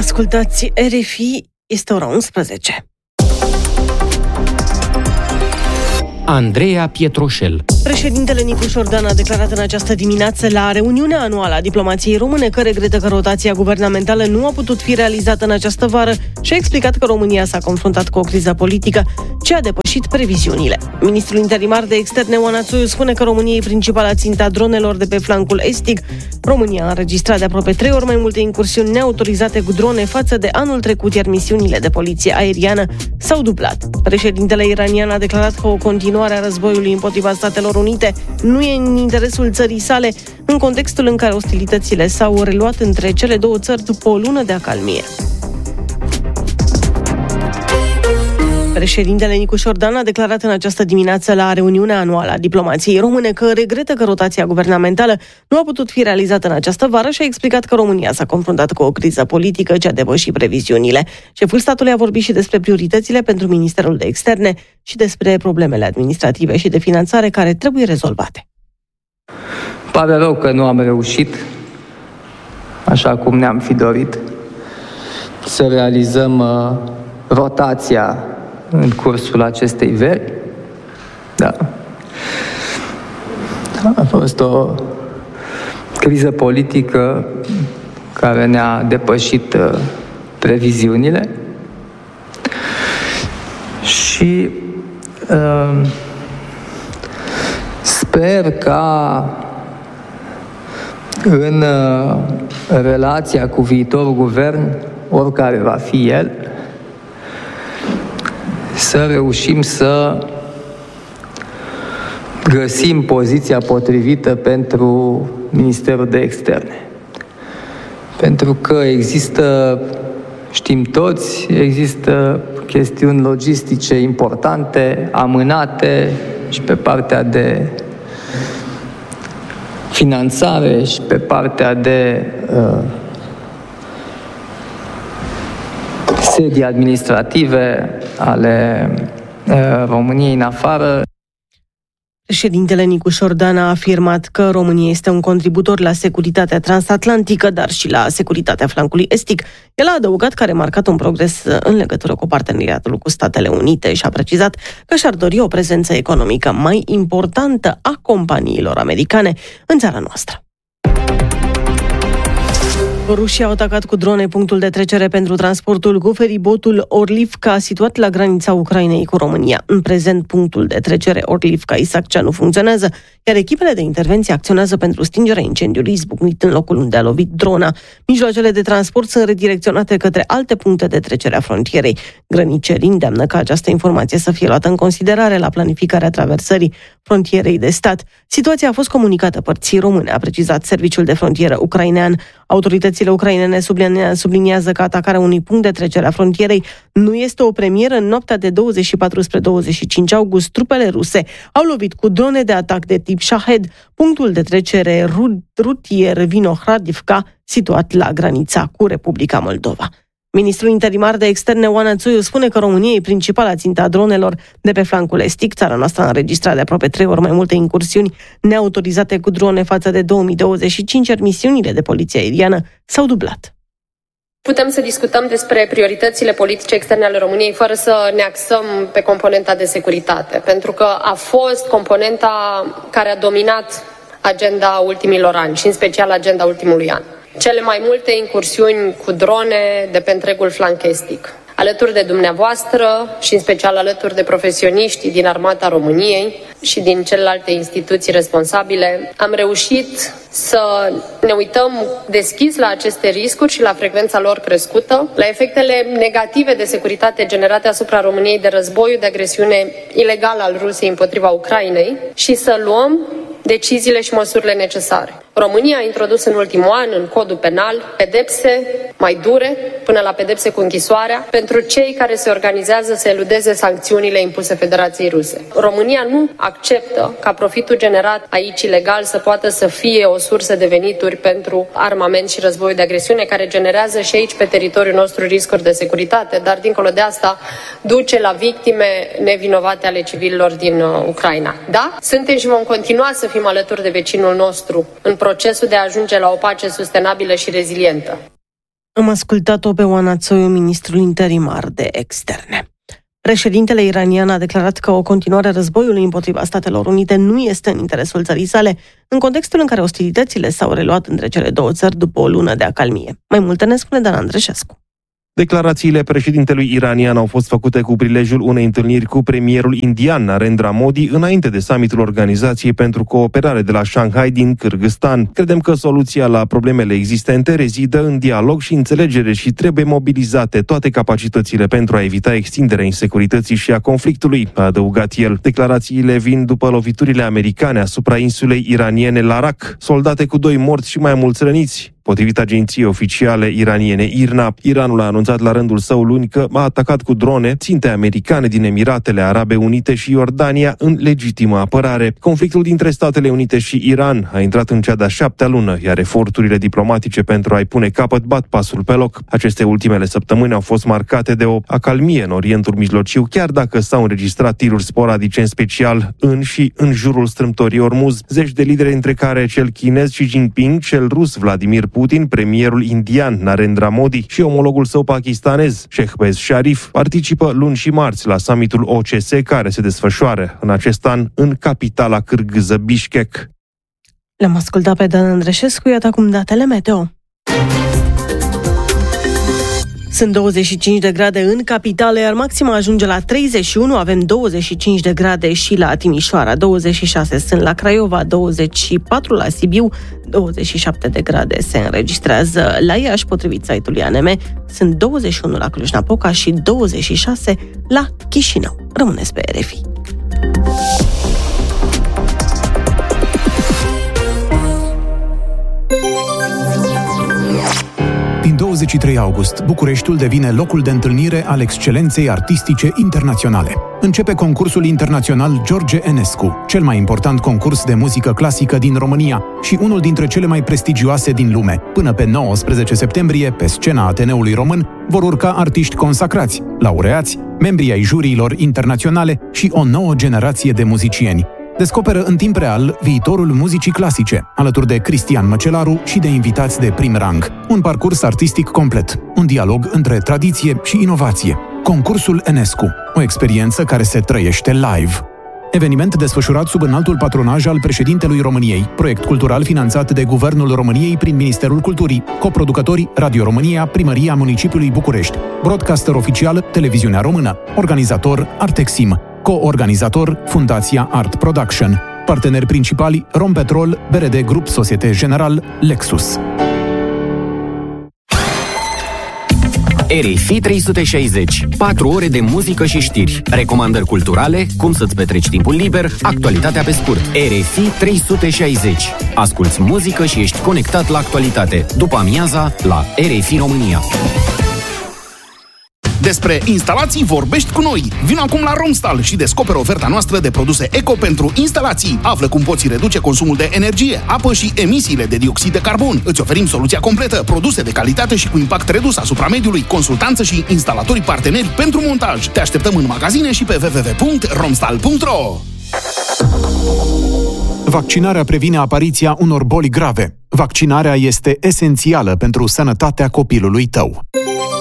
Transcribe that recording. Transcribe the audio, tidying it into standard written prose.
Ascultați RFI, este ora 11. Andreea Pietroșel. Președintele Nicu Șordan a declarat în această dimineață la reuniunea anuală a diplomației române că regretă că rotația guvernamentală nu a putut fi realizată în această vară și a explicat că România s-a confruntat cu o criză politică ce a depășit previziunile. Ministrul interimar de externe Oana Țoiu spune că România e principala țintă a dronelor de pe flancul estic. România a înregistrat de aproape 3 ori mai multe incursiuni neautorizate cu drone față de anul trecut, iar misiunile de poliție aeriană s-au dublat. Președintele iranian a declarat că o continuare a războiului împotriva Statelor Unite nu e în interesul țării sale, în contextul în care ostilitățile s-au reluat între cele două țări după o lună de acalmie. Președintele Nicu Șordan a declarat în această dimineață la reuniunea anuală a diplomației române că regretă că rotația guvernamentală nu a putut fi realizată în această vară și a explicat că România s-a confruntat cu o criză politică ce a depășit previziunile. Șeful statului a vorbit și despre prioritățile pentru Ministerul de Externe și despre problemele administrative și de finanțare care trebuie rezolvate. Pare rău că nu am reușit, așa cum ne-am fi dorit, să realizăm rotația în cursul acestei veri. Da. A fost o criză politică care ne-a depășit previziunile și sper ca în relația cu viitorul guvern, oricare va fi el, să reușim să găsim poziția potrivită pentru Ministerul de Externe. Pentru că există, știm toți, există chestiuni logistice importante, amânate și pe partea de finanțare și pe partea de sedii administrative ale României în afară. Președintele Nicu Șordan a afirmat că România este un contributor la securitatea transatlantică, dar și la securitatea flancului estic. El a adăugat că a remarcat un progres în legătură cu parteneriatul cu Statele Unite și a precizat că și-ar dori o prezență economică mai importantă a companiilor americane în țara noastră. Rușii au atacat cu drone punctul de trecere pentru transportul cu feribotul Orlivka, situat la granița Ucrainei cu România. În prezent, punctul de trecere Orlivka-Isaccea nu funcționează, iar echipele de intervenție acționează pentru stingerea incendiului izbucnit în locul unde a lovit drona. Mijloacele de transport sunt redirecționate către alte puncte de trecere a frontierei. Grănicerii îndeamnă ca această informație să fie luată în considerare la planificarea traversării frontierei de stat. Situația a fost comunicată părții române, a precizat Serviciul de Frontieră ucrainean. Autoritățile ucrainene subliniază că atacarea unui punct de trecere a frontierei nu este o premieră. În noaptea de 24 spre 25 august, trupele ruse au lovit cu drone de atac de tip Shahed punctul de trecere rutier Vinohradivka, situat la granița cu Republica Moldova. Ministrul interimar de externe Oana Țoiu spune că România e principala țintă a dronelor de pe flancul estic. Țara noastră a înregistrat de aproape 3 ori mai multe incursiuni neautorizate cu drone față de 2025, iar misiunile de poliție aeriană s-au dublat. Putem să discutăm despre prioritățile politice externe ale României fără să ne axăm pe componenta de securitate, pentru că a fost componenta care a dominat agenda ultimilor ani și în special agenda ultimului an. Cele mai multe incursiuni cu drone de pe întregul flanc estic. Alături de dumneavoastră și în special alături de profesioniști din Armata României și din celelalte instituții responsabile, am reușit să ne uităm deschis la aceste riscuri și la frecvența lor crescută, la efectele negative de securitate generate asupra României de războiul de agresiune ilegală al Rusiei împotriva Ucrainei și să luăm deciziile și măsurile necesare. România a introdus în ultimul an în codul penal pedepse mai dure, până la pedepse cu închisoarea, pentru cei care se organizează să eludeze sancțiunile impuse Federației Ruse. România nu acceptă ca profitul generat aici ilegal să poată să fie o sursă de venituri pentru armament și războiul de agresiune, care generează și aici pe teritoriul nostru riscuri de securitate, dar dincolo de asta duce la victime nevinovate ale civililor din Ucraina. Da? Suntem și vom continua să fim alături de vecinul nostru în procesul de a ajunge la o pace sustenabilă și rezilientă. Am ascultat-o pe Oana Țoiu, ministrul interimar de externe. Președintele iranian a declarat că o continuare a războiului împotriva Statelor Unite nu este în interesul țării sale, în contextul în care ostilitățile s-au reluat între cele două țări după o lună de acalmie. Mai multe ne spune Dan Andreșescu. Declarațiile președintelui iranian au fost făcute cu prilejul unei întâlniri cu premierul indian Narendra Modi înainte de summitul Organizației pentru Cooperare de la Shanghai din Kârgâzstan. Credem că soluția la problemele existente rezidă în dialog și înțelegere și trebuie mobilizate toate capacitățile pentru a evita extinderea insecurității și a conflictului, a adăugat el. Declarațiile vin după loviturile americane asupra insulei iraniene Larak, soldate cu 2 morți și mai mulți răniți. Potrivit agenției oficiale iraniene IRNA, Iranul a anunțat la rândul său luni că a atacat cu drone ținte americane din Emiratele Arabe Unite și Iordania în legitimă apărare. Conflictul dintre Statele Unite și Iran a intrat în cea de-a 7-a lună, iar eforturile diplomatice pentru a-i pune capăt bat pasul pe loc. Aceste ultimele săptămâni au fost marcate de o acalmie în Orientul Mijlociu, chiar dacă s-au înregistrat tiruri sporadice, în special în și în jurul strâmtorii Ormuz. Zeci de lideri, între care cel chinez Xi Jinping, cel rus Vladimir Putin, premierul indian Narendra Modi și omologul său pakistanez Shehbaz Sharif participă luni și marți la summitul OCS, care se desfășoară în acest an în capitala cârgâză Bishkek. Le-am ascultat pe Dan Andreșescu, iată acum datele meteo. Sunt 25 de grade în capitală, iar maxima ajunge la 31, avem 25 de grade și la Timișoara, 26 sunt la Craiova, 24 la Sibiu, 27 de grade se înregistrează la Iași, potrivit site-ului ANM, sunt 21 la Cluj-Napoca și 26 la Chișinău. Rămâneți pe RFI. Din 23 august, Bucureștiul devine locul de întâlnire al excelenței artistice internaționale. Începe concursul internațional George Enescu, cel mai important concurs de muzică clasică din România și unul dintre cele mai prestigioase din lume. Până pe 19 septembrie, pe scena Ateneului Român, vor urca artiști consacrați, laureați, membrii ai juriilor internaționale și o nouă generație de muzicieni. Descoperă în timp real viitorul muzicii clasice, alături de Cristian Măcelaru și de invitați de prim rang. Un parcurs artistic complet, un dialog între tradiție și inovație. Concursul Enescu, o experiență care se trăiește live. Eveniment desfășurat sub înaltul patronaj al președintelui României, proiect cultural finanțat de Guvernul României prin Ministerul Culturii, coproducători Radio România, Primăria Municipiului București, broadcaster oficial Televiziunea Română, organizator Artexim, co-organizator Fundația Art Production, parteneri principali Rompetrol, BRD Grup Societe General, Lexus. RFI 360. 4 ore de muzică și știri, recomandări culturale, cum să-ți petreci timpul liber, actualitatea pe scurt. RFI 360. Asculți muzică și ești conectat la actualitate. După amiaza, la RFI România. Despre instalații vorbești cu noi. Vino acum la Romstal și descoperă oferta noastră de produse eco pentru instalații. Află cum poți reduce consumul de energie, apă și emisiile de dioxid de carbon. Îți oferim soluția completă, produse de calitate și cu impact redus asupra mediului, consultanță și instalatorii parteneri pentru montaj. Te așteptăm în magazine și pe www.romstal.ro. Vaccinarea previne apariția unor boli grave. Vaccinarea este esențială pentru sănătatea copilului tău.